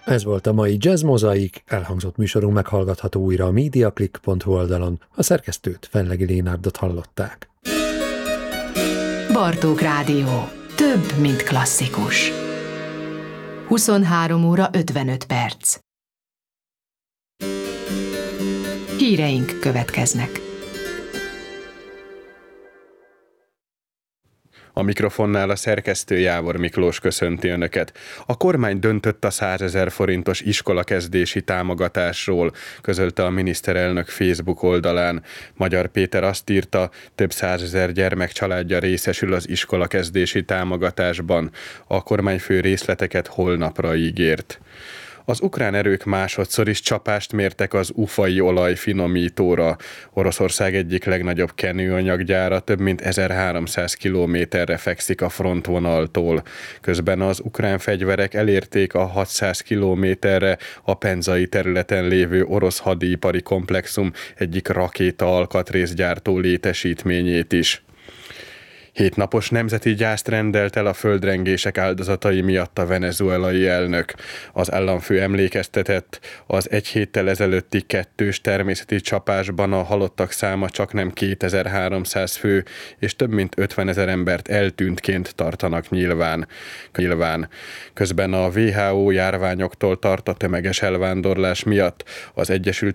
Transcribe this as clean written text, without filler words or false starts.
Ez volt a mai Jazz Mozaik, elhangzott műsorunk meghallgatható újra a mediaclick.hu oldalon, a szerkesztőt, Fenlegi Lénárdot hallották. Bartók Rádió. Több, mint klasszikus. 23 óra 55 perc. Híreink következnek. A mikrofonnál a szerkesztő Jávor Miklós köszönti Önöket. A kormány döntött a 100 000 forintos iskolakezdési támogatásról, közölte a miniszterelnök Facebook oldalán. Magyar Péter azt írta, több 100 000 gyermek családja részesül az iskolakezdési támogatásban. A kormányfő részleteket holnapra ígért. Az ukrán erők másodszor is csapást mértek az ufai olajfinomítóra. Oroszország egyik legnagyobb kenőanyaggyára több mint 1300 kilométerre fekszik a frontvonaltól. Közben az ukrán fegyverek elérték a 600 kilométerre a penzai területen lévő orosz hadipari komplexum egyik rakéta alkatrészgyártó létesítményét is. 7 napos nemzeti gyászt rendelt el a földrengések áldozatai miatt a venezuelai elnök. Az államfő emlékeztetett, az egy héttel ezelőtti 2 természeti csapásban a halottak száma csaknem 2300 fő, és több mint 50 000 embert eltűntként tartanak nyilván. Közben a WHO járványoktól tart a tömeges elvándorlás miatt. Az Egyesült